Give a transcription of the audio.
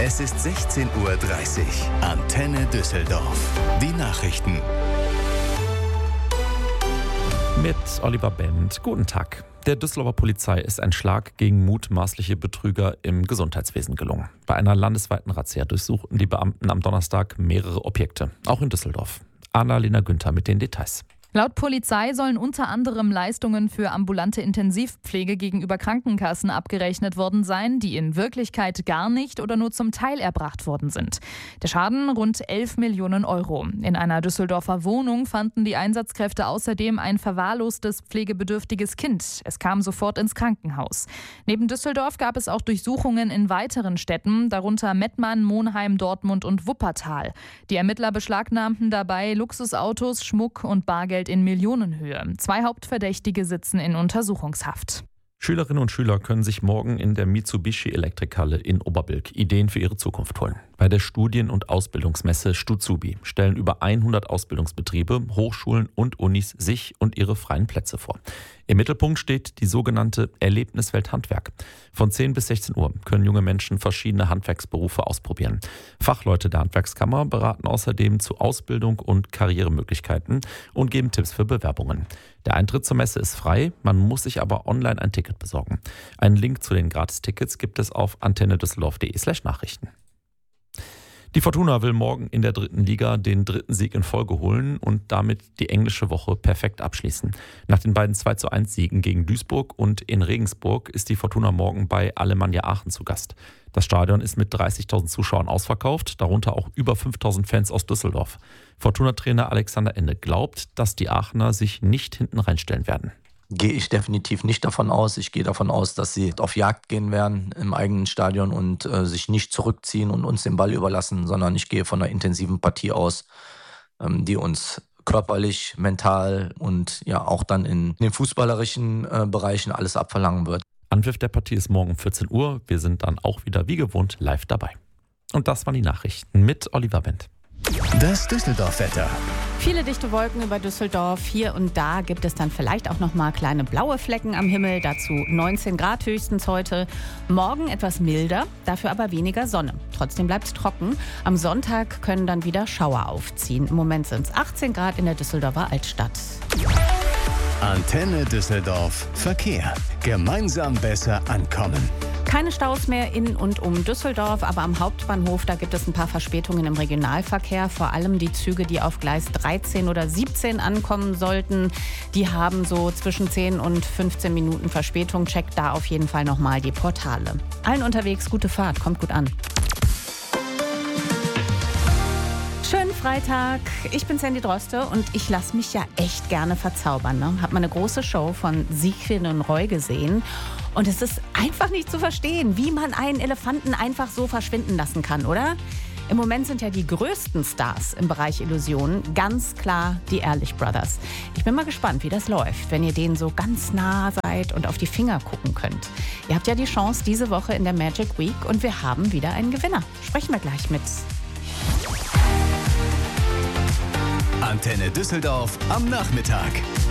Es ist 16:30 Uhr. Antenne Düsseldorf. Die Nachrichten. Mit Oliver Bent. Guten Tag. Der Düsseldorfer Polizei ist ein Schlag gegen mutmaßliche Betrüger im Gesundheitswesen gelungen. Bei einer landesweiten Razzia durchsuchten die Beamten am Donnerstag mehrere Objekte, auch in Düsseldorf. Annalena Günther mit den Details. Laut Polizei sollen unter anderem Leistungen für ambulante Intensivpflege gegenüber Krankenkassen abgerechnet worden sein, die in Wirklichkeit gar nicht oder nur zum Teil erbracht worden sind. Der Schaden rund 11 Millionen Euro. In einer Düsseldorfer Wohnung fanden die Einsatzkräfte außerdem ein verwahrlostes pflegebedürftiges Kind. Es kam sofort ins Krankenhaus. Neben Düsseldorf gab es auch Durchsuchungen in weiteren Städten, darunter Mettmann, Monheim, Dortmund und Wuppertal. Die Ermittler beschlagnahmten dabei Luxusautos, Schmuck und Bargeld in Millionenhöhe. 2 Hauptverdächtige sitzen in Untersuchungshaft. Schülerinnen und Schüler können sich morgen in der Mitsubishi Elektrikhalle in Oberbilk Ideen für ihre Zukunft holen. Bei der Studien- und Ausbildungsmesse Stuzubi stellen über 100 Ausbildungsbetriebe, Hochschulen und Unis sich und ihre freien Plätze vor. Im Mittelpunkt steht die sogenannte Erlebniswelt Handwerk. Von 10 bis 16 Uhr können junge Menschen verschiedene Handwerksberufe ausprobieren. Fachleute der Handwerkskammer beraten außerdem zu Ausbildung und Karrieremöglichkeiten und geben Tipps für Bewerbungen. Der Eintritt zur Messe ist frei, man muss sich aber online ein Ticket besorgen. Einen Link zu den Gratistickets gibt es auf antennedüsseldorf.de/Nachrichten. Die Fortuna will morgen in der 3. Liga den 3. Sieg in Folge holen und damit die englische Woche perfekt abschließen. Nach den beiden 2:1 Siegen gegen Duisburg und in Regensburg ist die Fortuna morgen bei Alemannia Aachen zu Gast. Das Stadion ist mit 30.000 Zuschauern ausverkauft, darunter auch über 5.000 Fans aus Düsseldorf. Fortuna-Trainer Alexander Ende glaubt, dass die Aachener sich nicht hinten reinstellen werden. Gehe ich definitiv nicht davon aus. Ich gehe davon aus, dass sie auf Jagd gehen werden im eigenen Stadion und sich nicht zurückziehen und uns den Ball überlassen, sondern ich gehe von einer intensiven Partie aus, die uns körperlich, mental und ja auch dann in den fußballerischen Bereichen alles abverlangen wird. Anpfiff der Partie ist morgen um 14 Uhr. Wir sind dann auch wieder wie gewohnt live dabei. Und das waren die Nachrichten mit Oliver Bent. Das Düsseldorf-Wetter. Viele dichte Wolken über Düsseldorf. Hier und da gibt es dann vielleicht auch noch mal kleine blaue Flecken am Himmel. Dazu 19 Grad höchstens heute. Morgen etwas milder, dafür aber weniger Sonne. Trotzdem bleibt es trocken. Am Sonntag können dann wieder Schauer aufziehen. Im Moment sind es 18 Grad in der Düsseldorfer Altstadt. Antenne Düsseldorf. Verkehr. Gemeinsam besser ankommen. Keine Staus mehr in und um Düsseldorf, aber am Hauptbahnhof, da gibt es ein paar Verspätungen im Regionalverkehr. Vor allem die Züge, die auf Gleis 13 oder 17 ankommen sollten, die haben so zwischen 10 und 15 Minuten Verspätung. Checkt da auf jeden Fall nochmal die Portale. Allen unterwegs gute Fahrt, kommt gut an. Schönen Freitag, ich bin Sandy Droste und ich lasse mich ja echt gerne verzaubern. Ne? Hab mal eine große Show von Siegfried und Roy gesehen und es ist einfach nicht zu verstehen, wie man einen Elefanten einfach so verschwinden lassen kann, oder? Im Moment sind ja die größten Stars im Bereich Illusionen ganz klar die Ehrlich Brothers. Ich bin mal gespannt, wie das läuft, wenn ihr denen so ganz nah seid und auf die Finger gucken könnt. Ihr habt ja die Chance diese Woche in der Magic Week und wir haben wieder einen Gewinner. Sprechen wir gleich mit. Antenne Düsseldorf am Nachmittag.